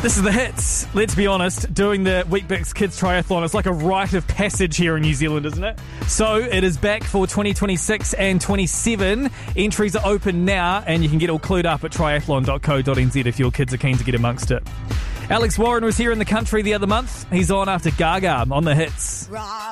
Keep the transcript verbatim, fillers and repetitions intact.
This is the hits. Let's be honest, doing the Weet-Bix Kids Triathlon is like a rite of passage here in New Zealand, isn't it? So it is back for twenty twenty-six and twenty-seven. Entries are open now, and you can get all clued up at triathlon dot co dot n z if your kids are keen to get amongst it. Alex Warren was here in the country the other month. He's on after Gaga on the hits.